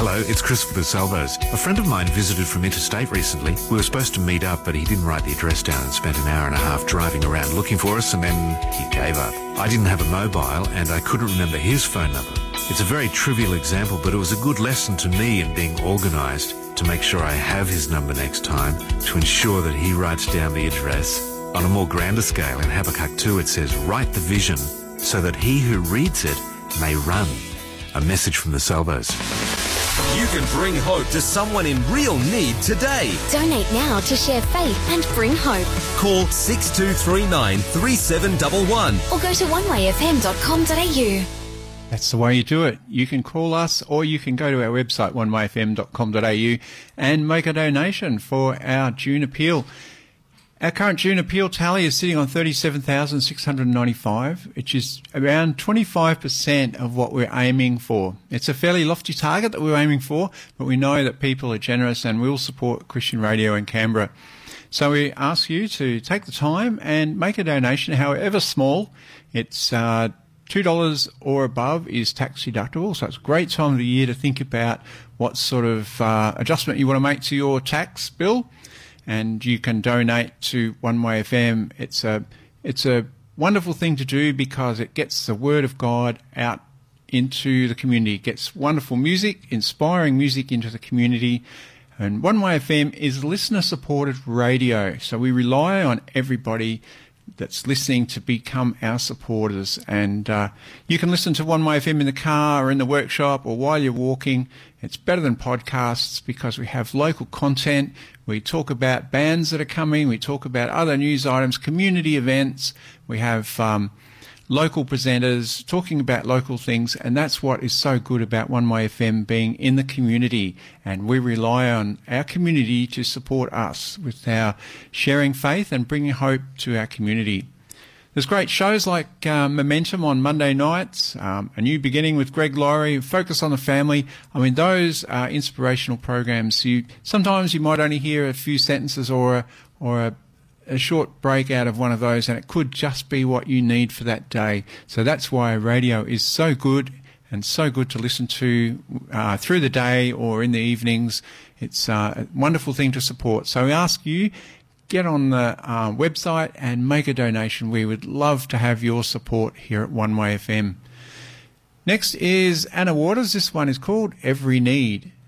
Hello, it's Chris for the Salvos. A friend of mine visited from interstate recently. We were supposed to meet up, but he didn't write the address down and spent an hour and a half driving around looking for us, and then he gave up. I didn't have a mobile, and I couldn't remember his phone number. It's a very trivial example, but it was a good lesson to me in being organised to make sure I have his number next time, to ensure that he writes down the address. On a more grander scale, in Habakkuk 2, it says, write the vision so that he who reads it may run. A message from the Salvos. You can bring hope to someone in real need today. Donate now to share faith and bring hope. Call 6239 3711 Or go to onewayfm.com.au. That's the way you do it. You can call us, or you can go to our website, onewayfm.com.au, and make a donation for our June appeal. Our current June appeal tally is sitting on 37,695, which is around 25% of what we're aiming for. It's a fairly lofty target that we're aiming for, but we know that people are generous and will support Christian Radio in Canberra. So we ask you to take the time and make a donation, however small. It's $2 or above is tax deductible, so it's a great time of the year to think about what sort of adjustment you want to make to your tax bill. And you can donate to One Way FM. It's a wonderful thing to do because it gets the word of God out into the community. It gets wonderful music, inspiring music into the community. And One Way FM is listener-supported radio, so we rely on everybody that's listening to become our supporters. And you can listen to One Way FM in the car or in the workshop or while you're walking. It's better than podcasts because we have local content. We talk about bands that are coming. We talk about other news items, community events. We have local presenters talking about local things, and that's what is so good about One Way FM being in the community. And we rely on our community to support us with our sharing faith and bringing hope to our community. There's great shows like Momentum on Monday nights, A New Beginning with Greg Laurie, Focus on the Family. I mean, those are inspirational programs. Sometimes you might only hear a few sentences or a short break out of one of those, and it could just be what you need for that day. So that's why radio is so good and so good to listen to through the day or in the evenings. It's a wonderful thing to support. So we ask you, get on the website and make a donation. We would love to have your support here at One Way FM. Next is Anna Waters. This one is called Every Need.